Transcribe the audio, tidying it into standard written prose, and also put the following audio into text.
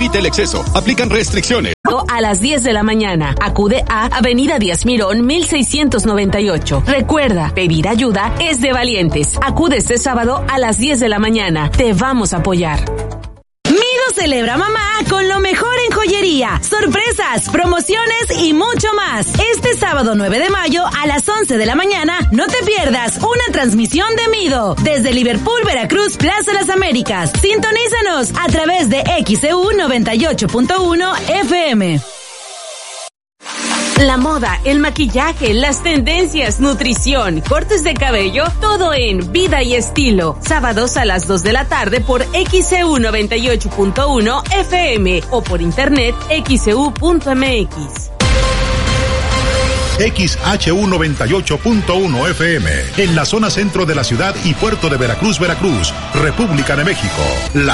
Evite el exceso. Aplican restricciones. A las 10 de la mañana. Acude a Avenida Díaz Mirón, 1698. Recuerda, pedir ayuda es de valientes. Acude este sábado a las 10 de la mañana. Te vamos a apoyar. Mido celebra mamá con lo mejor en joyería, sorpresas, promociones y mucho más. Este sábado 9 de mayo a las 11 de la mañana no te pierdas una transmisión de Mido desde Liverpool, Veracruz, Plaza Las Américas. Sintonízanos a través de XEU 98.1 FM. La moda, el maquillaje, las tendencias, nutrición, cortes de cabello, todo en Vida y Estilo. Sábados a las 2 de la tarde por XEU 98.1 FM o por internet xeu.mx. XHU 98.1 FM, en la zona centro de la ciudad y puerto de Veracruz, Veracruz, República de México.